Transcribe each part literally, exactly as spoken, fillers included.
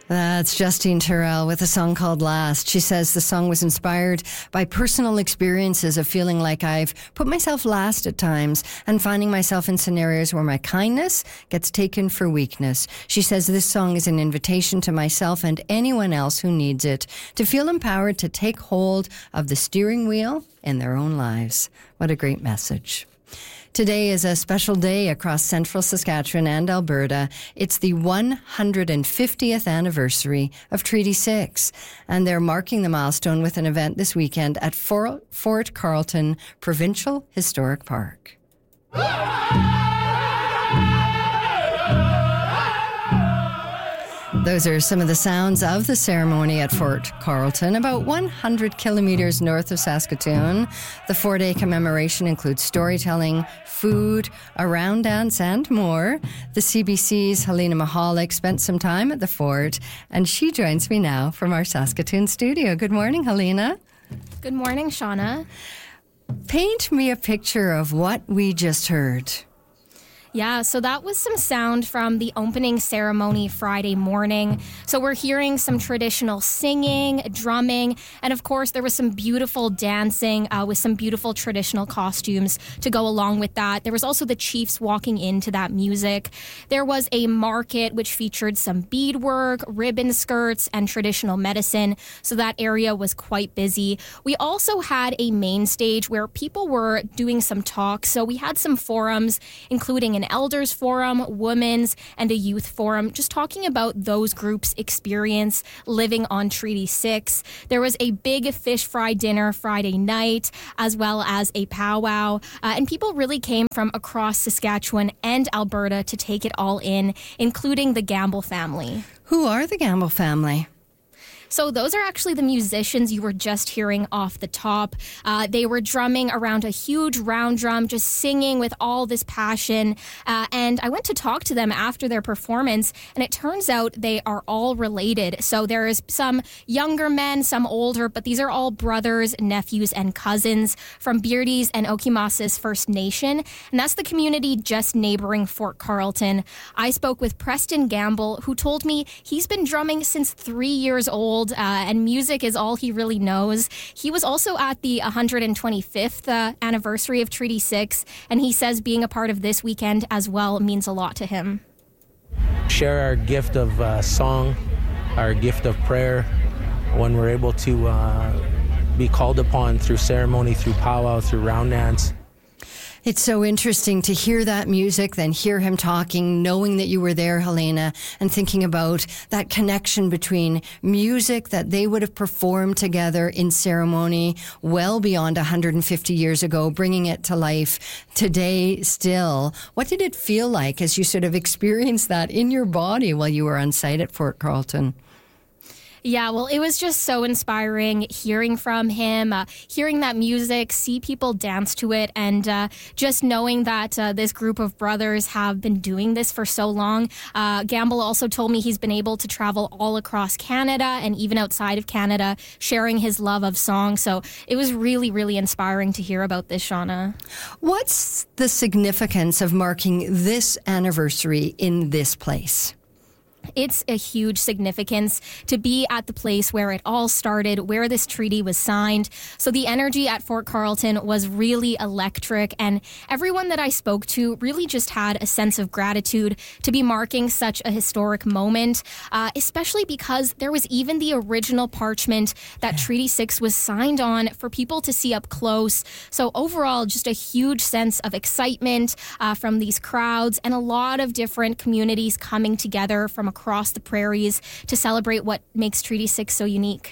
That's Justine Terrell with a song called Last. She says the song was inspired by personal experiences of feeling like I've put myself last at times and finding myself in scenarios where my kindness gets taken for weakness. She says this song is an invitation to myself and anyone else who needs it to feel empowered to take hold of the steering wheel in their own lives. What a great message. Today is a special day across central Saskatchewan and Alberta. It's the one hundred fiftieth anniversary of Treaty six, and they're marking the milestone with an event this weekend at Fort Carlton Provincial Historic Park. Those are some of the sounds of the ceremony at Fort Carlton, about one hundred kilometres north of Saskatoon. The four-day commemoration includes storytelling, food, a round dance, and more. The C B C's Helena Mahalik spent some time at the fort, and she joins me now from our Saskatoon studio. Good morning, Helena. Good morning, Shauna. Paint me a picture of what we just heard. Yeah, so that was some sound from the opening ceremony Friday morning. So we're hearing some traditional singing, drumming, and of course there was some beautiful dancing uh, with some beautiful traditional costumes to go along with that. There was also the chiefs walking into that music. There was a market which featured some beadwork, ribbon skirts, and traditional medicine. So that area was quite busy. We also had a main stage where people were doing some talks. So we had some forums, including an elders forum, women's, and a youth forum, just talking about those groups' experience living on Treaty six. There was a big fish fry dinner Friday night, as well as a powwow, uh, and people really came from across Saskatchewan and Alberta to take it all in, including the Gamble family. Who are the Gamble family? So those are actually the musicians you were just hearing off the top. Uh, they were drumming around a huge round drum, just singing with all this passion. Uh, and I went to talk to them after their performance, and it turns out they are all related. So there is some younger men, some older, but these are all brothers, nephews, and cousins from Beardy's and Okemasis First Nation. And that's the community just neighboring Fort Carlton. I spoke with Preston Gamble, who told me he's been drumming since three years old. Uh, and music is all he really knows. He was also at the one hundred twenty-fifth uh, anniversary of Treaty six, and he says being a part of this weekend as well means a lot to him. Share our gift of uh, song, our gift of prayer, when we're able to uh, be called upon through ceremony, through powwow, through round dance. It's so interesting to hear that music, then hear him talking, knowing that you were there, Helena, and thinking about that connection between music that they would have performed together in ceremony well beyond one hundred fifty years ago, bringing it to life today still. What did it feel like as you sort of experienced that in your body while you were on site at Fort Carlton? Yeah, well, it was just so inspiring hearing from him, uh, hearing that music, see people dance to it, and uh, just knowing that uh, this group of brothers have been doing this for so long. Uh, Gamble also told me he's been able to travel all across Canada and even outside of Canada, sharing his love of song. So it was really, really inspiring to hear about this, Shauna. What's the significance of marking this anniversary in this place? It's a huge significance to be at the place where it all started, where this treaty was signed. So the energy at Fort Carlton was really electric, and everyone that I spoke to really just had a sense of gratitude to be marking such a historic moment, uh, especially because there was even the original parchment that Treaty six was signed on for people to see up close. So overall, just a huge sense of excitement uh, from these crowds and a lot of different communities coming together from across the prairies to celebrate what makes Treaty six so unique.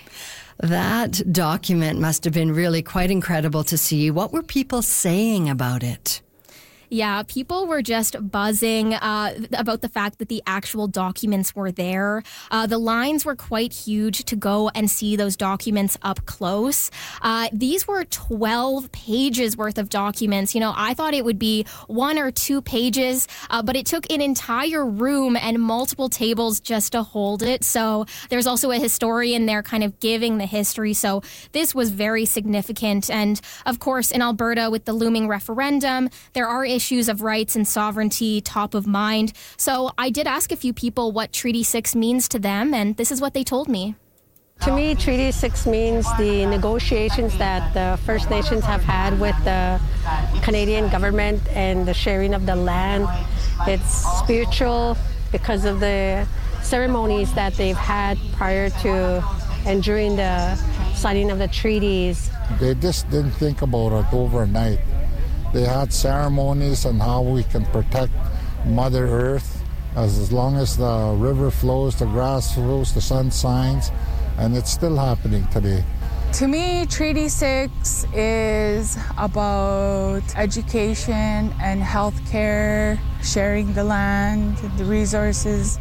That document must have been really quite incredible to see. What were people saying about it? Yeah, people were just buzzing uh, about the fact that the actual documents were there. Uh, the lines were quite huge to go and see those documents up close. Uh, these were twelve pages worth of documents. You know, I thought it would be one or two pages, uh, but it took an entire room and multiple tables just to hold it. So there's also a historian there kind of giving the history. So this was very significant. And of course, in Alberta, with the looming referendum, there are issues of rights and sovereignty top of mind. So I did ask a few people what Treaty six means to them, and this is what they told me. To me, Treaty six means the negotiations that the First Nations have had with the Canadian government and the sharing of the land. It's spiritual because of the ceremonies that they've had prior to and during the signing of the treaties. They just didn't think about it overnight. They had ceremonies on how we can protect Mother Earth. As, as long as the river flows, the grass flows, the sun shines, and it's still happening today. To me, Treaty six is about education and healthcare, sharing the land, the resources.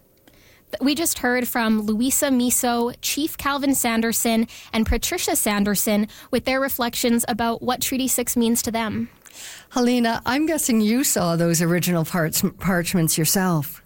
We just heard from Louisa Miso, Chief Calvin Sanderson, and Patricia Sanderson with their reflections about what Treaty six means to them. Helena, I'm guessing you saw those original parch- parchments yourself.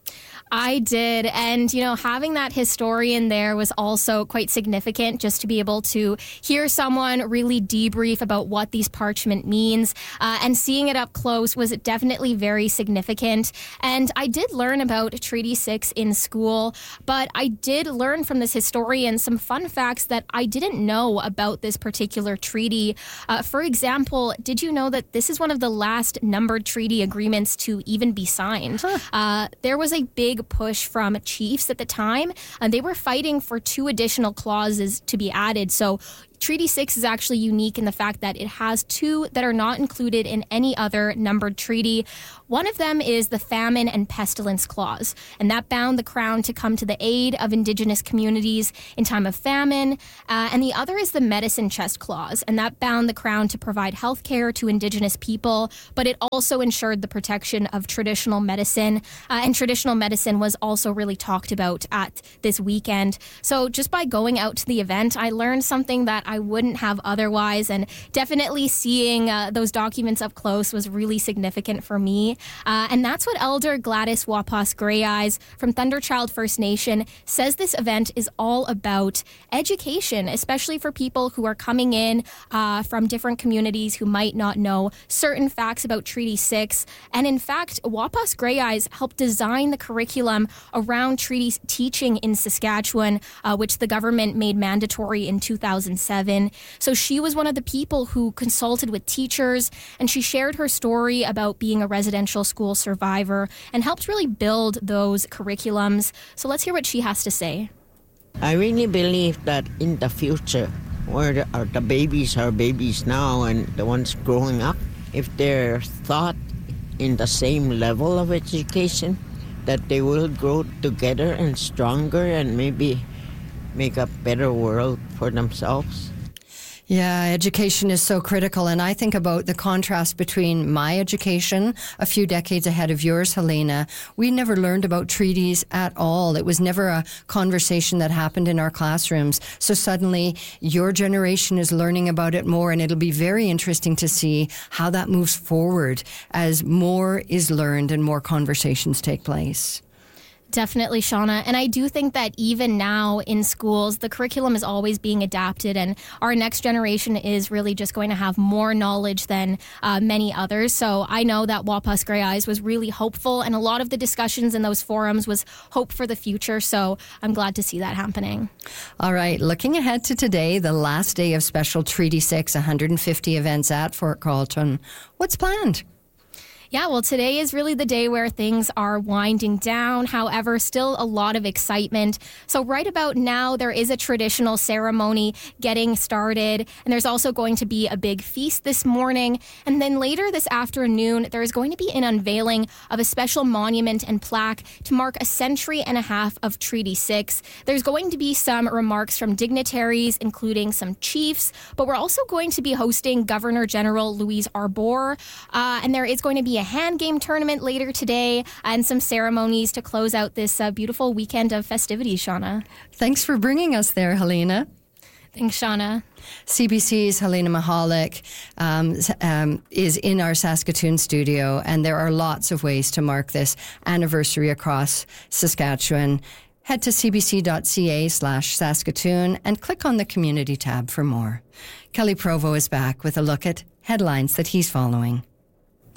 I did. And, you know, having that historian there was also quite significant, just to be able to hear someone really debrief about what these parchment means. Uh, and seeing it up close was definitely very significant. And I did learn about Treaty six in school, but I did learn from this historian some fun facts that I didn't know about this particular treaty. Uh, for example, did you know that this is one of the last numbered treaty agreements to even be signed? Huh. Uh, there was a big push from chiefs at the time, and they were fighting for two additional clauses to be added. So Treaty six is actually unique in the fact that it has two that are not included in any other numbered treaty. One of them is the Famine and Pestilence Clause, and that bound the Crown to come to the aid of Indigenous communities in time of famine. Uh, and the other is the Medicine Chest Clause, and that bound the Crown to provide health care to Indigenous people, but it also ensured the protection of traditional medicine. Uh, and traditional medicine was also really talked about at this weekend. So just by going out to the event, I learned something that I wouldn't have otherwise, and definitely seeing uh, those documents up close was really significant for me. Uh, and that's what Elder Gladys Wapas Grey Eyes from Thunderchild First Nation says this event is all about education, especially for people who are coming in uh, from different communities who might not know certain facts about Treaty six. And in fact, Wapas Grey Eyes helped design the curriculum around treaty teaching in Saskatchewan, uh, which the government made mandatory in two thousand seven. So she was one of the people who consulted with teachers, and she shared her story about being a residential school survivor and helped really build those curriculums. So let's hear what she has to say. I really believe that in the future, where the, uh, the babies are babies now and the ones growing up, if they're taught in the same level of education, that they will grow together and stronger and maybe make a better world for themselves. Yeah, education is so critical. And I think about the contrast between my education, a few decades ahead of yours, Helena. We never learned about treaties at all. It was never a conversation that happened in our classrooms. So suddenly your generation is learning about it more, and it'll be very interesting to see how that moves forward as more is learned and more conversations take place. Definitely, Shauna. And I do think that even now in schools, the curriculum is always being adapted, and our next generation is really just going to have more knowledge than uh, many others. So I know that Wapas Grey Eyes was really hopeful, and a lot of the discussions in those forums was hope for the future. So I'm glad to see that happening. All right. Looking ahead to today, the last day of special Treaty six, one hundred fifty events at Fort Carlton. What's planned? Yeah, well, today is really the day where things are winding down. However, still a lot of excitement. So right about now, there is a traditional ceremony getting started. And there's also going to be a big feast this morning. And then later this afternoon, there is going to be an unveiling of a special monument and plaque to mark a century and a half of Treaty six. There's going to be some remarks from dignitaries, including some chiefs. But we're also going to be hosting Governor General Louise Arbour. Uh, and there is going to be a hand game tournament later today and some ceremonies to close out this uh, beautiful weekend of festivities, Shauna. Thanks for bringing us there, Helena. Thanks, Shauna. C B C's Helena Mahalik um, um, is in our Saskatoon studio, and there are lots of ways to mark this anniversary across Saskatchewan. Head to cbc.ca slash Saskatoon and click on the community tab for more. Kelly Provo is back with a look at headlines that he's following.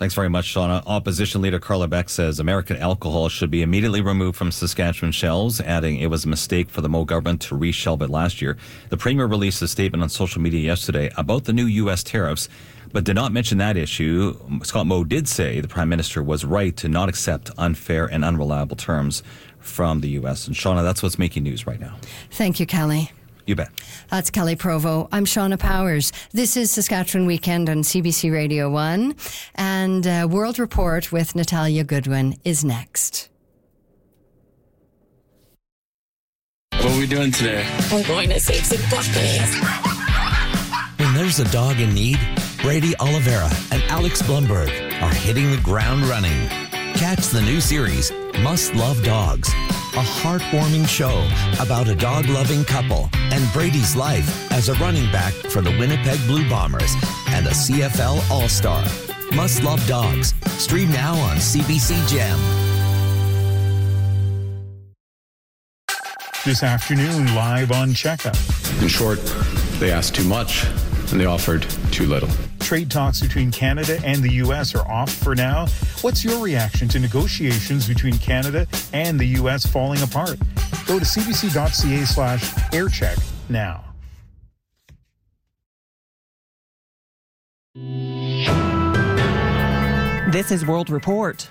Thanks very much, Shauna. Opposition Leader Carla Beck says American alcohol should be immediately removed from Saskatchewan shelves, adding it was a mistake for the Moe government to reshelve it last year. The Premier released a statement on social media yesterday about the new U S tariffs, but did not mention that issue. Scott Moe did say the Prime Minister was right to not accept unfair and unreliable terms from the U S. And Shauna, that's what's making news right now. Thank you, Kelly. You bet. That's Kelly Provo. I'm Shauna Powers. This is Saskatchewan Weekend on C B C Radio one. And uh, World Report with Natalia Goodwin is next. What are we doing today? We're going to save some puppies. When there's a dog in need, Brady Oliveira and Alex Blumberg are hitting the ground running. Catch the new series, Must Love Dogs, a heartwarming show about a dog-loving couple and Brady's life as a running back for the Winnipeg Blue Bombers and a C F L All-Star. Must Love Dogs. Stream now on C B C Gem. This afternoon, live on Checkup. In short, they asked too much and they offered too little. Trade talks between Canada and the U S are off for now. What's your reaction to negotiations between Canada and the U S falling apart? Go to cbc.ca slash aircheck now. This is World Report.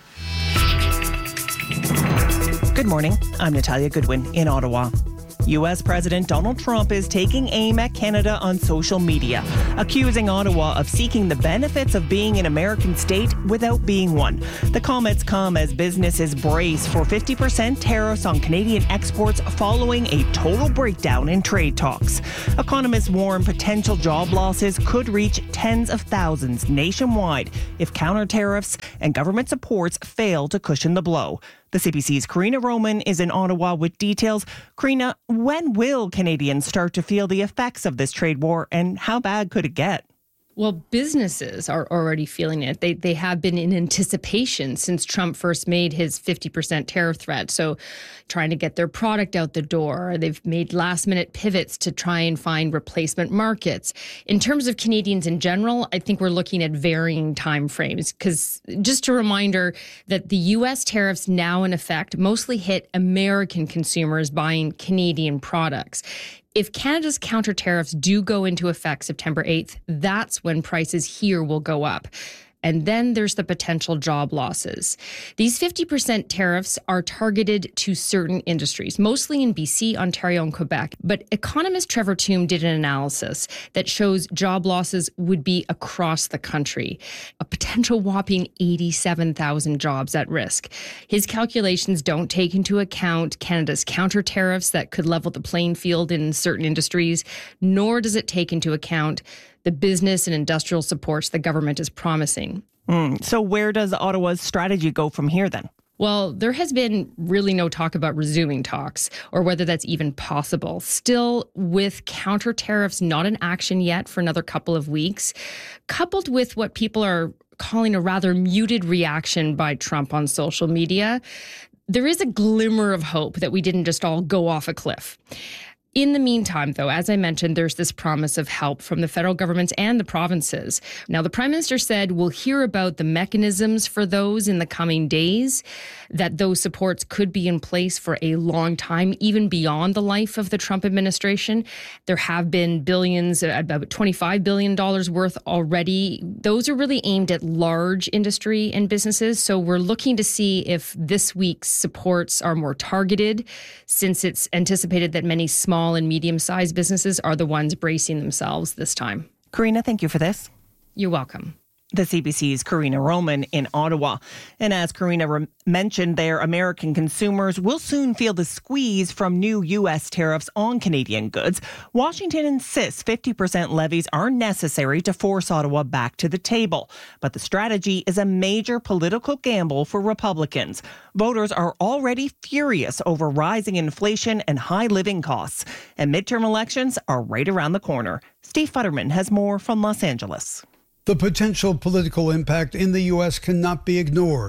Good morning. I'm Natalia Goodwin in Ottawa. U S President Donald Trump is taking aim at Canada on social media, accusing Ottawa of seeking the benefits of being an American state without being one. The comments come as businesses brace for fifty percent tariffs on Canadian exports following a total breakdown in trade talks. Economists warn potential job losses could reach tens of thousands nationwide if counter tariffs and government supports fail to cushion the blow. The C B C's Karina Roman is in Ottawa with details. Karina, when will Canadians start to feel the effects of this trade war, and how bad could it get? Well, businesses are already feeling it. They they have been in anticipation since Trump first made his fifty percent tariff threat. So trying to get their product out the door. They've made last minute pivots to try and find replacement markets. In terms of Canadians in general, I think we're looking at varying time frames, because just a reminder that the U S tariffs now in effect mostly hit American consumers buying Canadian products. If Canada's counter tariffs do go into effect September eighth, that's when prices here will go up. And then there's the potential job losses. These fifty percent tariffs are targeted to certain industries, mostly in B C, Ontario, and Quebec. But economist Trevor Tombe did an analysis that shows job losses would be across the country, a potential whopping eighty-seven thousand jobs at risk. His calculations don't take into account Canada's counter tariffs that could level the playing field in certain industries, nor does it take into account the business and industrial supports the government is promising. Mm, so where does Ottawa's strategy go from here then? Well, there has been really no talk about resuming talks or whether that's even possible. Still, with counter tariffs not in action yet for another couple of weeks, coupled with what people are calling a rather muted reaction by Trump on social media, there is a glimmer of hope that we didn't just all go off a cliff. In the meantime, though, as I mentioned, there's this promise of help from the federal governments and the provinces. Now, the Prime Minister said we'll hear about the mechanisms for those in the coming days, that those supports could be in place for a long time, even beyond the life of the Trump administration. There have been billions, about twenty-five billion dollars worth already. Those are really aimed at large industry and businesses. So we're looking to see if this week's supports are more targeted, since it's anticipated that many small Small and medium-sized businesses are the ones bracing themselves this time. Karina, thank you for this. You're welcome. The C B C's Karina Roman in Ottawa. And as Karina re- mentioned there, American consumers will soon feel the squeeze from new U S tariffs on Canadian goods. Washington insists fifty percent levies are necessary to force Ottawa back to the table. But the strategy is a major political gamble for Republicans. Voters are already furious over rising inflation and high living costs. And midterm elections are right around the corner. Steve Futterman has more from Los Angeles. The potential political impact in the U S cannot be ignored.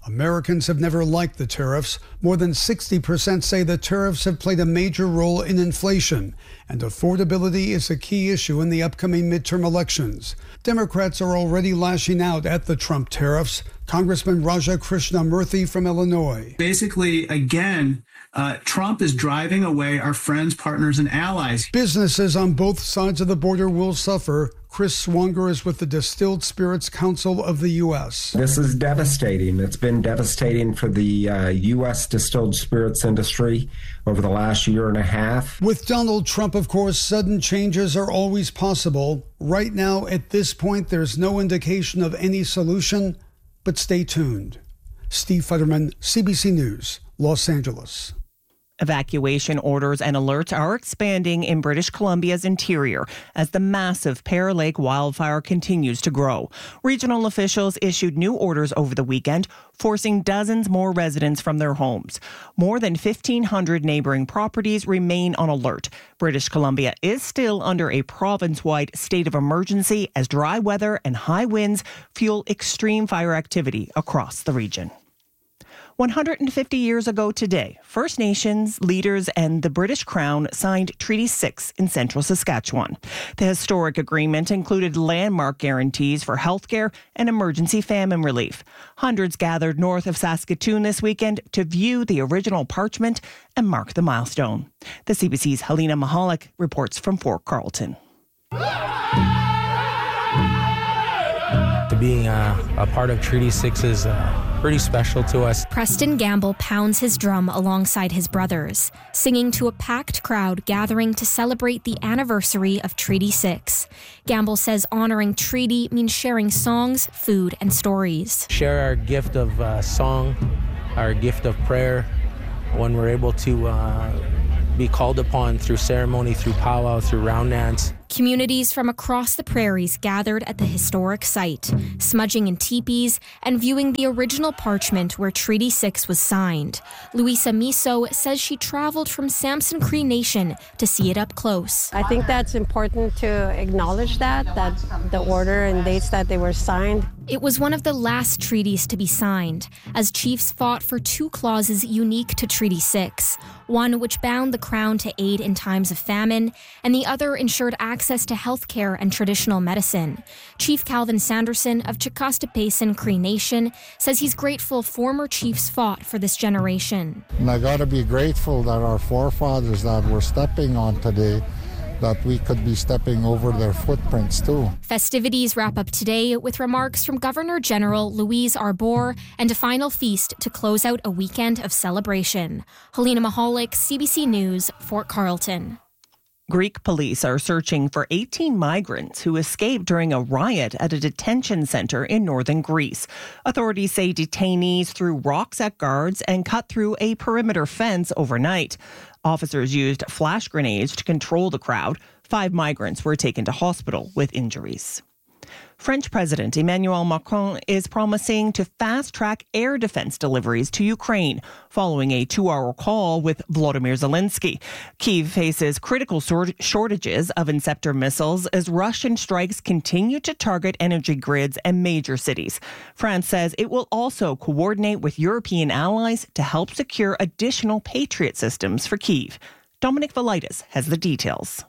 Americans have never liked the tariffs. More than sixty percent say the tariffs have played a major role in inflation, and affordability is a key issue in the upcoming midterm elections. Democrats are already lashing out at the Trump tariffs. Congressman Raja Krishnamurthy from Illinois. Basically, again, uh, Trump is driving away our friends, partners, and allies. Businesses on both sides of the border will suffer. Chris Swanger is with the Distilled Spirits Council of the U S. This is devastating. It's been devastating for the uh, U S distilled spirits industry over the last year and a half. With Donald Trump, of course, sudden changes are always possible. Right now, at this point, there's no indication of any solution, but stay tuned. Steve Futterman, C B C News, Los Angeles. Evacuation orders and alerts are expanding in British Columbia's interior as the massive Pear Lake wildfire continues to grow. Regional officials issued new orders over the weekend, forcing dozens more residents from their homes. More than fifteen hundred neighboring properties remain on alert. British Columbia is still under a province-wide state of emergency as dry weather and high winds fuel extreme fire activity across the region. one hundred fifty years ago today, First Nations leaders and the British Crown signed Treaty six in central Saskatchewan. The historic agreement included landmark guarantees for healthcare and emergency famine relief. Hundreds gathered north of Saskatoon this weekend to view the original parchment and mark the milestone. The C B C's Helena Mahalik reports from Fort Carlton. To being a, a part of Treaty six is uh, pretty special to us. Preston Gamble pounds his drum alongside his brothers, singing to a packed crowd gathering to celebrate the anniversary of Treaty six. Gamble says honoring treaty means sharing songs, food, and stories. Share our gift of uh, song, our gift of prayer, when we're able to uh, be called upon through ceremony, through powwow, through round dance. Communities from across the prairies gathered at the historic site, smudging in teepees and viewing the original parchment where Treaty six was signed. Luisa Miso says she traveled from Samson Cree Nation to see it up close. I think that's important to acknowledge that, that the order and dates that they were signed. It was one of the last treaties to be signed, as chiefs fought for two clauses unique to Treaty six, one which bound the Crown to aid in times of famine, and the other ensured access to health care and traditional medicine. Chief Calvin Sanderson of Chickastapason Cree Nation says he's grateful former chiefs fought for this generation. And I got to be grateful that our forefathers that we're stepping on today, that we could be stepping over their footprints too. Festivities wrap up today with remarks from Governor General Louise Arbour and a final feast to close out a weekend of celebration. Helena Mahalik, C B C News, Fort Carlton. Greek police are searching for eighteen migrants who escaped during a riot at a detention center in northern Greece. Authorities say detainees threw rocks at guards and cut through a perimeter fence overnight. Officers used flash grenades to control the crowd. Five migrants were taken to hospital with injuries. French President Emmanuel Macron is promising to fast-track air defense deliveries to Ukraine following a two-hour call with Volodymyr Zelensky. Kyiv faces critical shortages of Inceptor missiles as Russian strikes continue to target energy grids and major cities. France says it will also coordinate with European allies to help secure additional Patriot systems for Kyiv. Dominic Velitis has the details.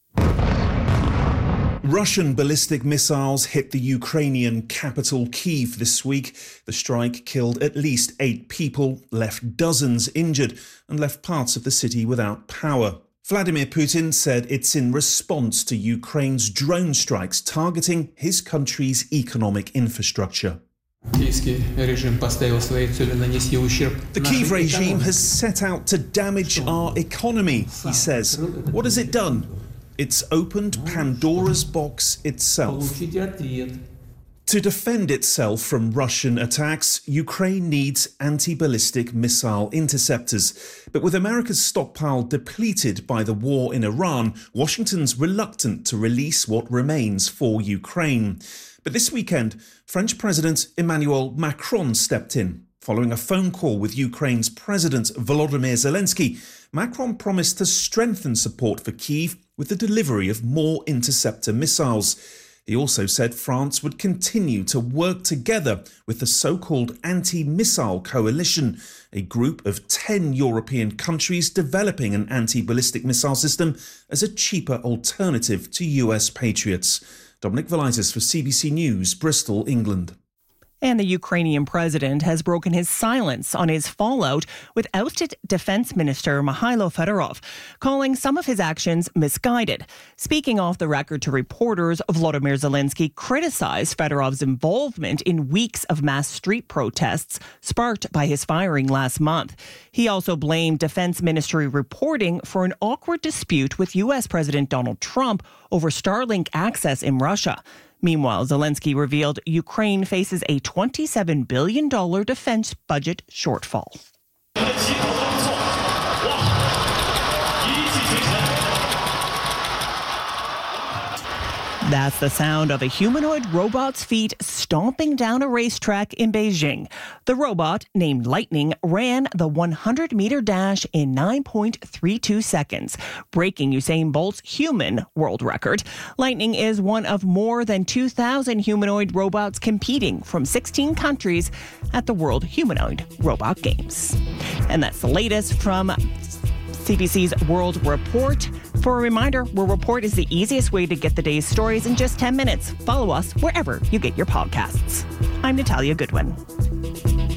Russian ballistic missiles hit the Ukrainian capital Kyiv this week. The strike killed at least eight people, left dozens injured, and left parts of the city without power. Vladimir Putin said it's in response to Ukraine's drone strikes targeting his country's economic infrastructure. The Kyiv regime has set out to damage our economy, he says. What has it done? It's opened Pandora's box itself. To defend itself from Russian attacks, Ukraine needs anti-ballistic missile interceptors. But with America's stockpile depleted by the war in Iran, Washington's reluctant to release what remains for Ukraine. But this weekend, French President Emmanuel Macron stepped in. Following a phone call with Ukraine's President Volodymyr Zelensky, Macron promised to strengthen support for Kyiv with the delivery of more interceptor missiles. He also said France would continue to work together with the so-called Anti-Missile Coalition, a group of ten European countries developing an anti-ballistic missile system as a cheaper alternative to U S Patriots. Dominic Velitis for C B C News, Bristol, England. And the Ukrainian president has broken his silence on his fallout with ousted Defense Minister Mikhailo Fedorov, calling some of his actions misguided. Speaking off the record to reporters, Volodymyr Zelensky criticized Fedorov's involvement in weeks of mass street protests sparked by his firing last month. He also blamed Defense Ministry reporting for an awkward dispute with U S President Donald Trump over Starlink access in Russia. Meanwhile, Zelensky revealed Ukraine faces a twenty-seven billion dollars defense budget shortfall. That's the sound of a humanoid robot's feet stomping down a racetrack in Beijing. The robot, named Lightning, ran the hundred meter dash in nine point three two seconds, breaking Usain Bolt's human world record. Lightning is one of more than two thousand humanoid robots competing from sixteen countries at the World Humanoid Robot Games. And that's the latest from C B C's World Report. For a reminder, World Report is the easiest way to get the day's stories in just ten minutes. Follow us wherever you get your podcasts. I'm Natalia Goodwin.